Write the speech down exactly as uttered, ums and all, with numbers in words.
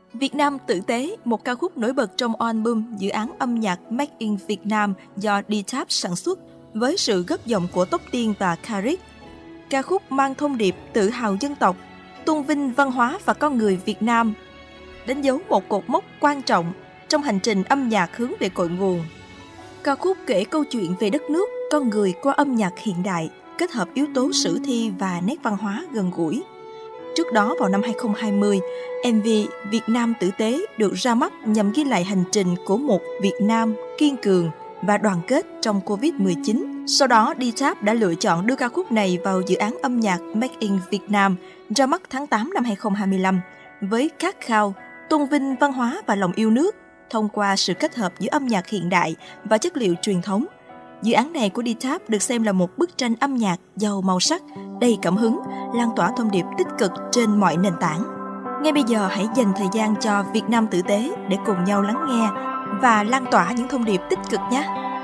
Việt Nam tử tế, một ca khúc nổi bật trong album dự án âm nhạc Make in Việt Nam do D-Tap sản xuất với sự góp giọng của Tóc Tiên và Karik. Ca khúc mang thông điệp tự hào dân tộc, tôn vinh văn hóa và con người Việt Nam, đánh dấu một cột mốc quan trọng trong hành trình âm nhạc hướng về cội nguồn. Ca khúc kể câu chuyện về đất nước, con người qua âm nhạc hiện đại, kết hợp yếu tố sử thi và nét văn hóa gần gũi. Trước đó vào năm hai không hai không, em vê Việt Nam tử tế được ra mắt nhằm ghi lại hành trình của một Việt Nam kiên cường và đoàn kết trong covid mười chín. Sau đó, D-Tap đã lựa chọn đưa ca khúc này vào dự án âm nhạc Make in Việt Nam ra mắt tháng tám năm hai không hai lăm với khát khao tôn vinh văn hóa và lòng yêu nước thông qua sự kết hợp giữa âm nhạc hiện đại và chất liệu truyền thống. Dự án này của D-Tap được xem là một bức tranh âm nhạc giàu màu sắc, đầy cảm hứng, lan tỏa thông điệp tích cực trên mọi nền tảng. Ngay bây giờ hãy dành thời gian cho Việt Nam tử tế để cùng nhau lắng nghe và lan tỏa những thông điệp tích cực nhé!